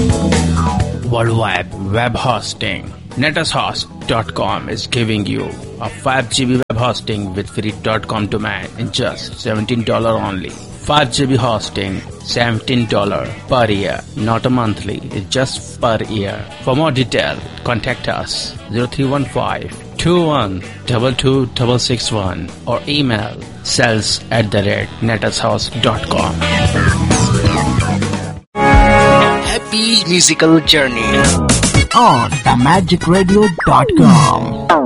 World Wide Web Hosting. NetAsHost.com is giving you a 5 GB web hosting with free .com domain in just $17 only. 5 GB hosting, $17 per year, not a monthly, it's just per year. For more detail, contact us 0315-2122-661 or email sales@netashouse.com. Happy musical journey on themagicradio.com.